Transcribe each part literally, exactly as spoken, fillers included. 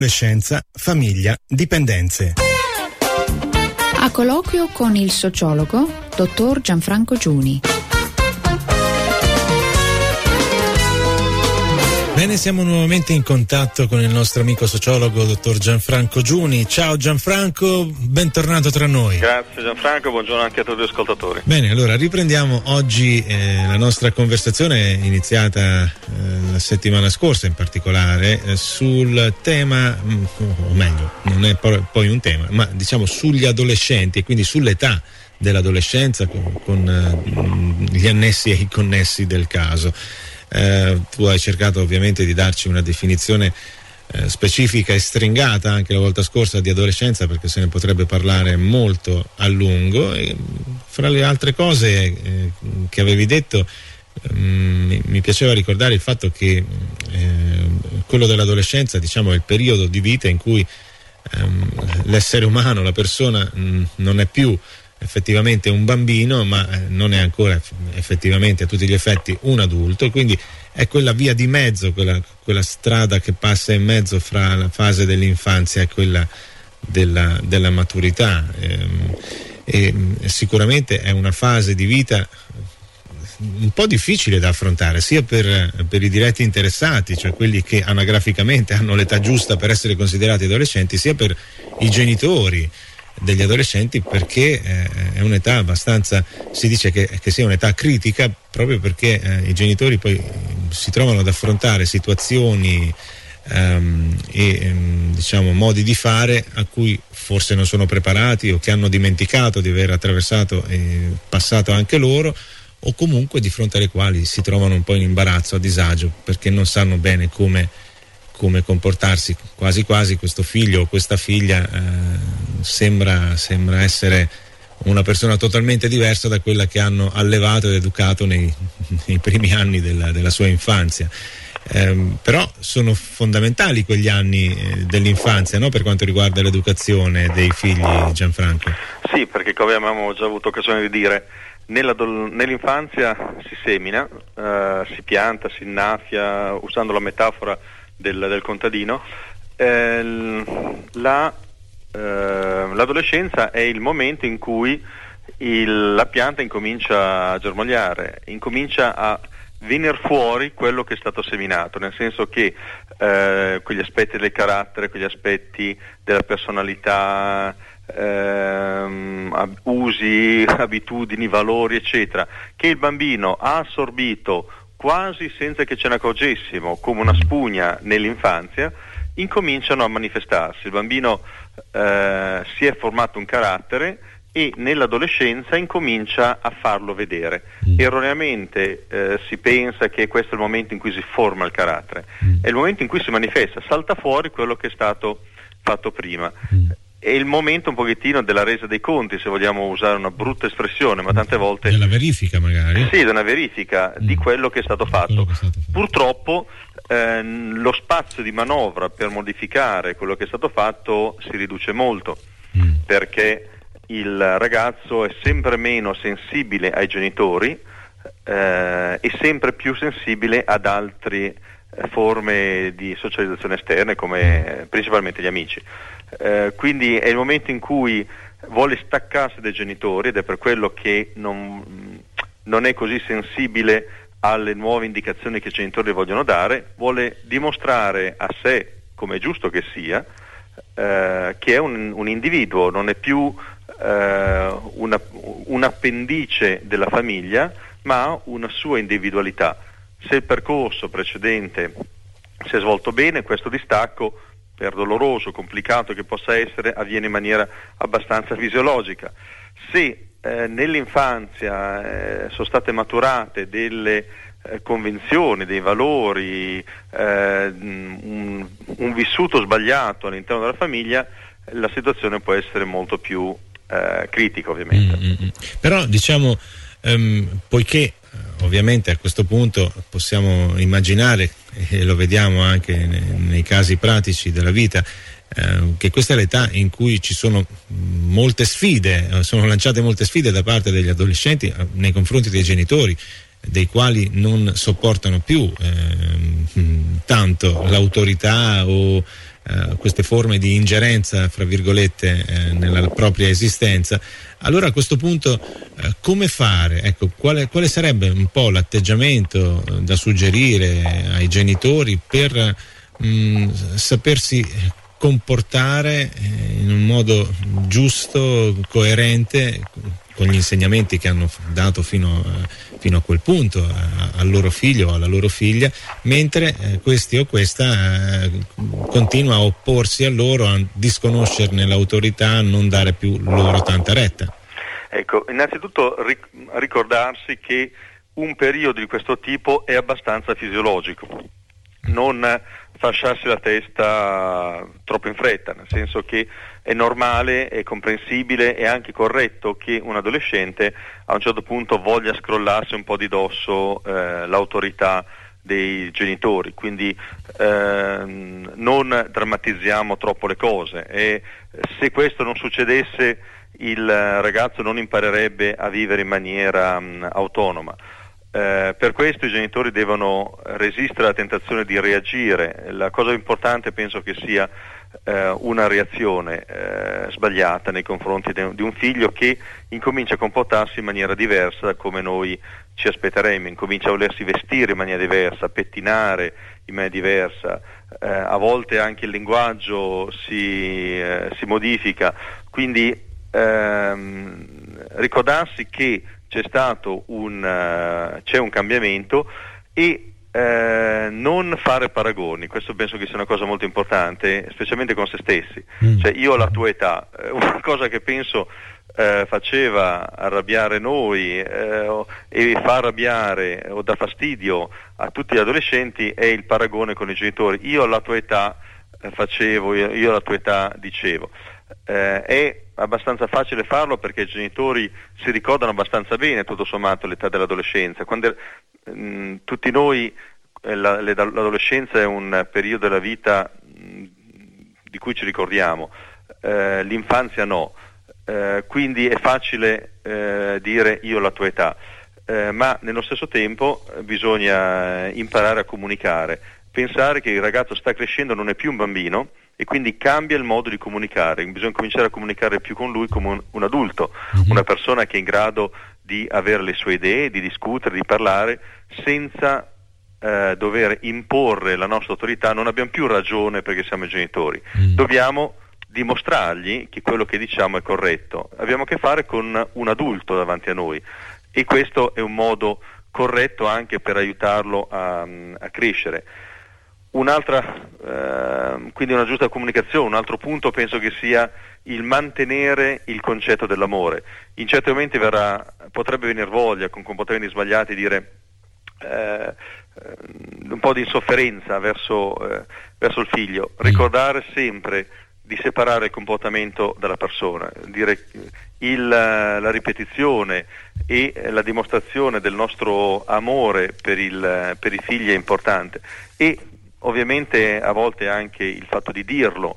Adolescenza, famiglia, dipendenze. A colloquio con il sociologo dottor Gianfranco Giuni. Bene, siamo nuovamente in contatto con il nostro amico sociologo dottor Gianfranco Giuni. Ciao Gianfranco, bentornato tra noi. Grazie Gianfranco, buongiorno anche a tutti gli ascoltatori. Bene, allora riprendiamo oggi eh, la nostra conversazione iniziata eh, la settimana scorsa in particolare eh, sul tema, mh, o meglio, non è poi un tema, ma diciamo sugli adolescenti e quindi sull'età dell'adolescenza con, con eh, gli annessi e i connessi del caso. Eh, tu hai cercato ovviamente di darci una definizione eh, specifica e stringata anche la volta scorsa di adolescenza, perché se ne potrebbe parlare molto a lungo, e fra le altre cose eh, che avevi detto um, mi piaceva ricordare il fatto che eh, quello dell'adolescenza, diciamo, è il periodo di vita in cui um, l'essere umano, la persona mh, non è più effettivamente un bambino, ma non è ancora effettivamente a tutti gli effetti un adulto, e quindi è quella via di mezzo, quella, quella strada che passa in mezzo fra la fase dell'infanzia e quella della, della maturità. Ehm, e, e sicuramente è una fase di vita un po' difficile da affrontare, sia per, per i diretti interessati, cioè quelli che anagraficamente hanno l'età giusta per essere considerati adolescenti, sia per i genitori degli adolescenti, perché eh, è un'età abbastanza, si dice che, che sia un'età critica proprio perché eh, i genitori poi si trovano ad affrontare situazioni ehm, e ehm, diciamo modi di fare a cui forse non sono preparati, o che hanno dimenticato di aver attraversato e passato anche loro, o comunque di fronte alle quali si trovano un po' in imbarazzo, a disagio, perché non sanno bene come come comportarsi. Quasi quasi questo figlio o questa figlia eh, sembra, sembra essere una persona totalmente diversa da quella che hanno allevato ed educato nei, nei primi anni della, della sua infanzia. Eh, però sono fondamentali quegli anni eh, dell'infanzia, no? Per quanto riguarda l'educazione dei figli, Gianfranco. Sì, perché come abbiamo già avuto occasione di dire, nell'infanzia si semina, eh, si pianta, si innaffia, usando la metafora Del, del contadino. eh, la, eh, l'adolescenza è il momento in cui il, la pianta incomincia a germogliare, incomincia a venire fuori quello che è stato seminato, nel senso che eh, quegli aspetti del carattere, quegli aspetti della personalità, ehm, usi, abitudini, valori eccetera, che il bambino ha assorbito quasi senza che ce ne accorgessimo, come una spugna nell'infanzia, incominciano a manifestarsi. Il bambino eh, si è formato un carattere e nell'adolescenza incomincia a farlo vedere. Mm. Erroneamente eh, si pensa che questo è il momento in cui si forma il carattere, mm. è il momento in cui si manifesta, salta fuori quello che è stato fatto prima. Mm. È il momento un pochettino della resa dei conti, se vogliamo usare una brutta espressione, ma tante volte della verifica magari. Sì, della verifica mm. di quello che è stato fatto. Che è stato fatto. Purtroppo eh, lo spazio di manovra per modificare quello che è stato fatto si riduce molto, mm. perché il ragazzo è sempre meno sensibile ai genitori eh, e sempre più sensibile ad altre eh, forme di socializzazione esterne, come eh, principalmente gli amici. Eh, quindi è il momento in cui vuole staccarsi dai genitori, ed è per quello che non, non è così sensibile alle nuove indicazioni che i genitori vogliono dare, vuole dimostrare a sé, come è giusto che sia, eh, che è un, un individuo, non è più eh, una, un appendice della famiglia, ma una sua individualità. Se il percorso precedente si è svolto bene, questo distacco, per doloroso, complicato che possa essere, avviene in maniera abbastanza fisiologica. Se eh, nell'infanzia eh, sono state maturate delle eh, convenzioni, dei valori, eh, un, un vissuto sbagliato all'interno della famiglia, la situazione può essere molto più eh, critica, ovviamente. Mm-hmm. Però diciamo, um, poiché ovviamente a questo punto possiamo immaginare, e lo vediamo anche nei, nei casi pratici della vita, eh, che questa è l'età in cui ci sono molte sfide, sono lanciate molte sfide da parte degli adolescenti eh, nei confronti dei genitori, dei quali non sopportano più eh, tanto l'autorità o eh, queste forme di ingerenza, fra virgolette, eh, nella propria esistenza. Allora a questo punto eh, come fare? Ecco, quale, quale sarebbe un po' l'atteggiamento eh, da suggerire ai genitori per mh, sapersi comportare eh, in un modo giusto, coerente con gli insegnamenti che hanno dato fino a, fino a quel punto a, al loro figlio o alla loro figlia, mentre eh, questi o questa eh, continua a opporsi a loro, a disconoscerne l'autorità, a non dare più loro tanta retta. Ecco, innanzitutto ric- ricordarsi che un periodo di questo tipo è abbastanza fisiologico, non fasciarsi la testa troppo in fretta, nel senso che è normale, è comprensibile e anche corretto che un adolescente a un certo punto voglia scrollarsi un po' di dosso eh, l'autorità dei genitori, quindi ehm, non drammatizziamo troppo le cose, e se questo non succedesse il ragazzo non imparerebbe a vivere in maniera mh, autonoma. Eh, per questo i genitori devono resistere alla tentazione di reagire. La cosa importante penso che sia eh, una reazione eh, sbagliata nei confronti de- di un figlio che incomincia a comportarsi in maniera diversa da come noi ci aspetteremmo, incomincia a volersi vestire in maniera diversa, pettinare in maniera diversa, eh, a volte anche il linguaggio si, eh, si modifica, quindi ehm, ricordarsi che c'è stato un uh, c'è un cambiamento e uh, non fare paragoni. Questo penso che sia una cosa molto importante, specialmente con se stessi. Mm. Cioè, io ho la tua età, uh, una cosa che penso uh, faceva arrabbiare noi uh, e fa arrabbiare o dà fastidio a tutti gli adolescenti è il paragone con i genitori. Io alla tua età uh, facevo, io, io alla tua età dicevo. Uh, è abbastanza facile farlo perché i genitori si ricordano abbastanza bene tutto sommato l'età dell'adolescenza. Quando mh, tutti noi eh, la, le, l'adolescenza è un periodo della vita mh, di cui ci ricordiamo, eh, l'infanzia no, eh, quindi è facile eh, dire io ho la tua età, eh, ma nello stesso tempo bisogna imparare a comunicare, pensare che il ragazzo sta crescendo, non è più un bambino e quindi cambia il modo di comunicare, bisogna cominciare a comunicare più con lui come un, un adulto, mm-hmm. una persona che è in grado di avere le sue idee, di discutere, di parlare senza eh, dover imporre la nostra autorità. Non abbiamo più ragione perché siamo i genitori, mm. dobbiamo dimostrargli che quello che diciamo è corretto, abbiamo a che fare con un adulto davanti a noi e questo è un modo corretto anche per aiutarlo a, a crescere. Un'altra, eh, quindi una giusta comunicazione, un altro punto penso che sia il mantenere il concetto dell'amore. In certi momenti verrà, potrebbe venire voglia con comportamenti sbagliati dire eh, un po' di insofferenza verso, eh, verso il figlio, ricordare sempre di separare il comportamento dalla persona, dire il, la ripetizione e la dimostrazione del nostro amore per, il, per i figli è importante e ovviamente a volte anche il fatto di dirlo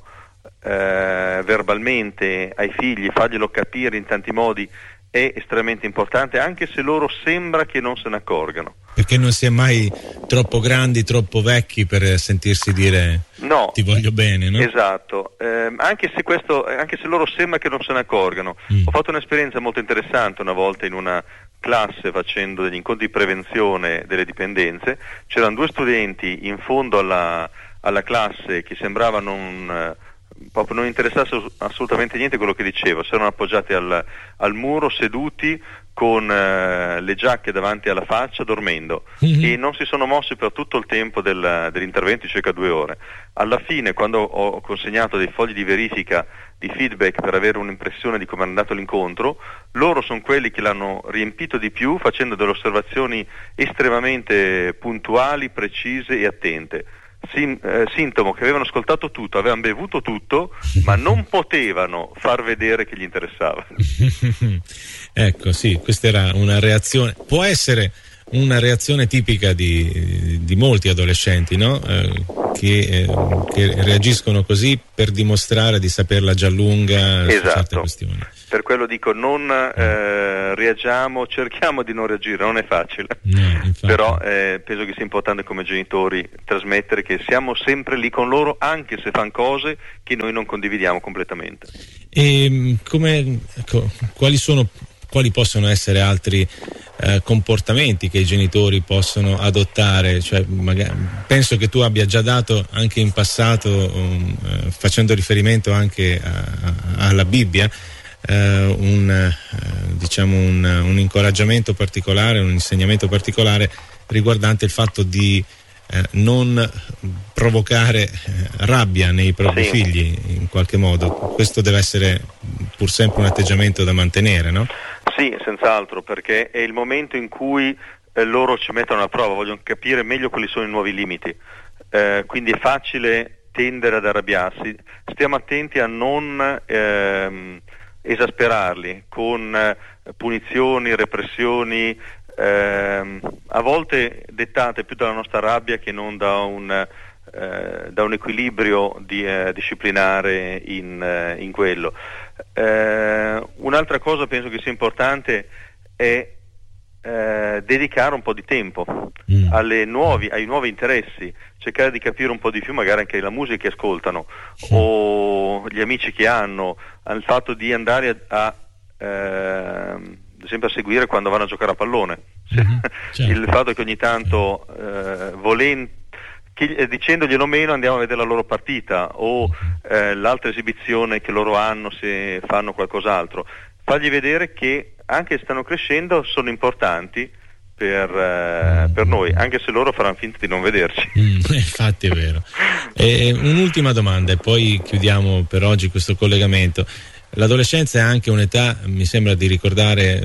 eh, verbalmente ai figli, farglielo capire in tanti modi è estremamente importante, anche se loro sembra che non se ne accorgano. Perché non si è mai troppo grandi, troppo vecchi per sentirsi dire no, ti voglio bene, no? Esatto, eh, anche se questo, anche se loro sembra che non se ne accorgano. Mm. Ho fatto un'esperienza molto interessante una volta in una classe facendo degli incontri di prevenzione delle dipendenze, c'erano due studenti in fondo alla, alla classe che sembrava non, eh, proprio non interessasse assolutamente niente quello che dicevo, si erano appoggiati al, al muro seduti con eh, le giacche davanti alla faccia dormendo mm-hmm. e non si sono mossi per tutto il tempo del, dell'intervento, circa due ore. Alla fine, quando ho consegnato dei fogli di verifica di feedback per avere un'impressione di come è andato l'incontro, loro sono quelli che l'hanno riempito di più facendo delle osservazioni estremamente puntuali, precise e attente. Sim, eh, sintomo che avevano ascoltato tutto, avevano bevuto tutto, ma non potevano far vedere che gli interessava. Ecco, sì, questa era una reazione, può essere una reazione tipica di, di molti adolescenti, no? Eh, che, eh, che reagiscono così per dimostrare di saperla già lunga, esatto, su certe questioni. Per quello dico, non eh, reagiamo, cerchiamo di non reagire, non è facile, no, però eh, penso che sia importante come genitori trasmettere che siamo sempre lì con loro, anche se fanno cose che noi non condividiamo completamente. E come, ecco, quali sono, quali possono essere altri eh, comportamenti che i genitori possono adottare? Cioè, magari, penso che tu abbia già dato anche in passato, um, eh, facendo riferimento anche a, a, alla Bibbia, Uh, un, uh, diciamo un, un incoraggiamento particolare, un insegnamento particolare riguardante il fatto di uh, non provocare uh, rabbia nei propri sì. figli in qualche modo. Questo deve essere pur sempre un atteggiamento da mantenere, no? Sì, senz'altro, perché è il momento in cui eh, loro ci mettono alla prova, vogliono capire meglio quali sono i nuovi limiti, eh, quindi è facile tendere ad arrabbiarsi. Stiamo attenti a non ehm, esasperarli con eh, punizioni, repressioni, ehm, a volte dettate più dalla nostra rabbia che non da un, eh, da un equilibrio di, eh, disciplinare in, eh, in quello. Eh, un'altra cosa penso che sia importante è eh, dedicare un po' di tempo mm. alle nuovi, ai nuovi interessi, cercare di capire un po' di più magari anche la musica che ascoltano mm. o gli amici che hanno, al fatto di andare a, a eh, ad esempio a seguire quando vanno a giocare a pallone, mm-hmm. certo. Il fatto che ogni tanto eh, volendo Chi, dicendoglielo meno andiamo a vedere la loro partita o eh, l'altra esibizione che loro hanno se fanno qualcos'altro, fargli vedere che anche se stanno crescendo sono importanti per, eh, per noi, anche se loro faranno finta di non vederci. Mm, infatti è vero. E un'ultima domanda e poi chiudiamo per oggi questo collegamento. L'adolescenza è anche un'età, mi sembra di ricordare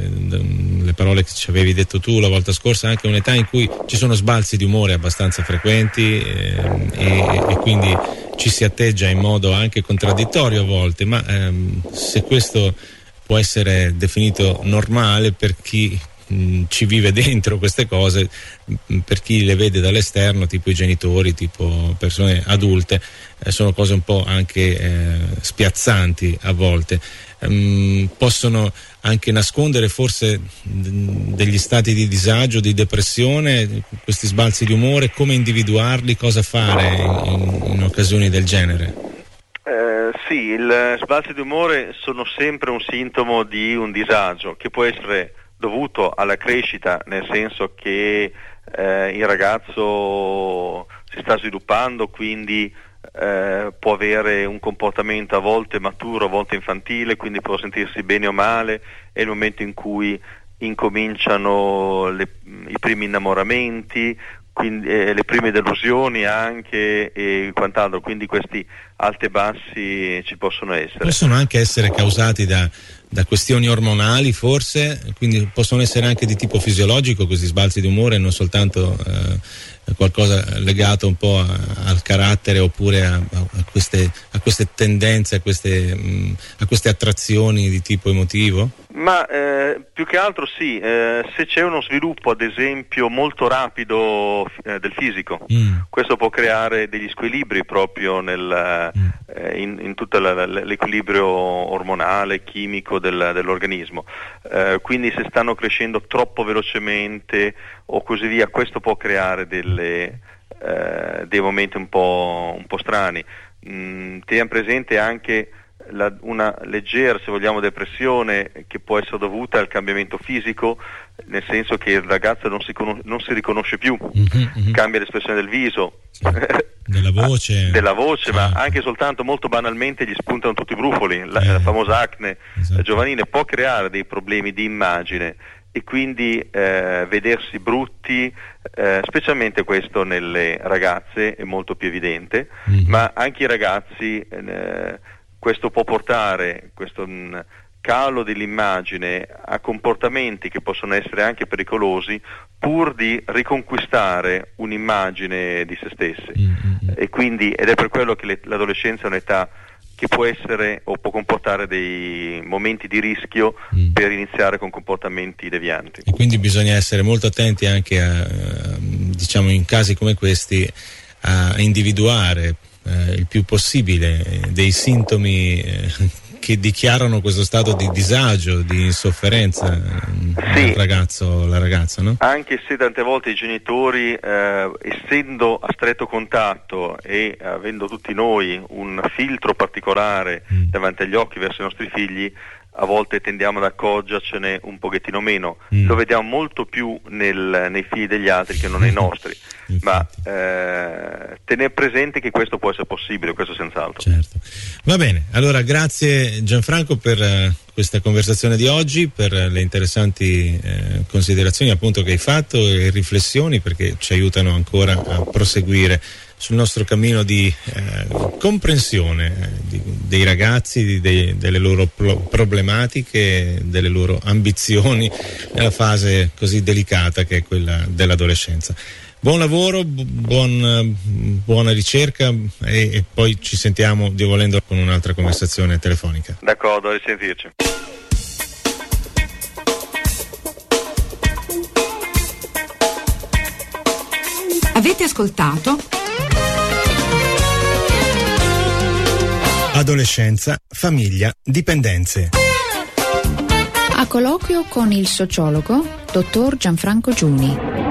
le parole che ci avevi detto tu la volta scorsa, anche un'età in cui ci sono sbalzi di umore abbastanza frequenti eh, e, e quindi ci si atteggia in modo anche contraddittorio a volte, ma ehm, se questo può essere definito normale per chi mh, ci vive dentro queste cose, mh, per chi le vede dall'esterno, tipo i genitori, tipo persone adulte, eh, sono cose un po' anche eh, spiazzanti a volte. Um, possono anche nascondere forse d- degli stati di disagio, di depressione, questi sbalzi di umore. Come individuarli, cosa fare in, in, in occasioni del genere? Eh, sì, il sbalzi di umore sono sempre un sintomo di un disagio che può essere dovuto alla crescita, nel senso che eh, il ragazzo si sta sviluppando, quindi eh, può avere un comportamento a volte maturo, a volte infantile, quindi può sentirsi bene o male, è il momento in cui incominciano le, i primi innamoramenti, quindi eh, le prime delusioni anche e quant'altro, quindi questi alti e bassi ci possono essere. Possono anche essere causati da, da questioni ormonali forse, quindi possono essere anche di tipo fisiologico questi sbalzi di umore, non soltanto eh, qualcosa legato un po' a, al carattere oppure a, a, queste, a queste tendenze, a queste, mh, a queste attrazioni di tipo emotivo? Ma eh, più che altro sì, eh, se c'è uno sviluppo ad esempio molto rapido eh, del fisico, mm. questo può creare degli squilibri proprio nel, mm. eh, in, in tutto la, l'equilibrio ormonale, chimico del, dell'organismo, eh, quindi se stanno crescendo troppo velocemente o così via, questo può creare delle, eh, dei momenti un po', un po' strani. Mm, teniamo presente anche La, una leggera, se vogliamo, depressione che può essere dovuta al cambiamento fisico, nel senso che il ragazzo non si, conos- non si riconosce più, mm-hmm, mm-hmm. cambia l'espressione del viso, sì, della voce, della voce sì. ma anche soltanto molto banalmente gli spuntano tutti i brufoli, la, eh, la famosa acne esatto. giovanile può creare dei problemi di immagine e quindi eh, vedersi brutti, eh, specialmente questo nelle ragazze è molto più evidente, mm-hmm. ma anche i ragazzi eh, questo può portare, questo mh, calo dell'immagine a comportamenti che possono essere anche pericolosi pur di riconquistare un'immagine di se stessi. Mm-hmm. E quindi, ed è per quello che le, l'adolescenza è un'età che può essere o può comportare dei momenti di rischio mm. per iniziare con comportamenti devianti. E quindi bisogna essere molto attenti anche a, diciamo, in casi come questi, a individuare eh, il più possibile dei sintomi eh, che dichiarano questo stato di disagio, di insofferenza sì, il ragazzo, la ragazza, no? Anche se tante volte i genitori, eh, essendo a stretto contatto e avendo tutti noi un filtro particolare mm. davanti agli occhi verso i nostri figli, a volte tendiamo ad accorgercene un pochettino meno. Mm. Lo vediamo molto più nel, nei figli degli altri che non nei nostri. Ma eh, tenere presente che questo può essere possibile, questo senz'altro. Certo. Va bene, allora grazie Gianfranco per uh, questa conversazione di oggi, per uh, le interessanti uh, considerazioni appunto che hai fatto e riflessioni, perché ci aiutano ancora a proseguire sul nostro cammino di eh, comprensione eh, di, dei ragazzi, di, dei, delle loro pro- problematiche, delle loro ambizioni nella fase così delicata che è quella dell'adolescenza. Buon lavoro, bu- buon, buona ricerca e, e poi ci sentiamo, Dio volendo, con un'altra conversazione telefonica. D'accordo, a risentirci. Avete ascoltato Adolescenza, famiglia, dipendenze. A colloquio con il sociologo dottor Gianfranco Giuni.